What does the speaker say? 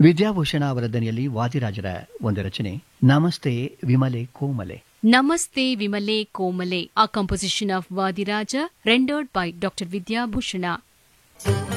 ವಿದ್ಯಾಭೂಷಣ ಅವರ ದನಿಯಲ್ಲಿ ವಾದಿರಾಜರ ಒಂದು ರಚನೆ ನಮಸ್ತೆ ವಿಮಲೆ ಕೋಮಲೆ. Namaste Vimale Komale, a composition of Vadiraja rendered by Dr. Vidya Bhushana.